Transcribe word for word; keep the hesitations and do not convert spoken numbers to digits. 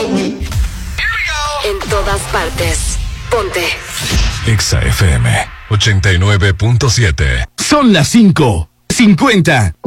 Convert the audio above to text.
En todas partes. Ponte. Exa F M ochenta y nueve punto siete. Son las cinco cincuenta.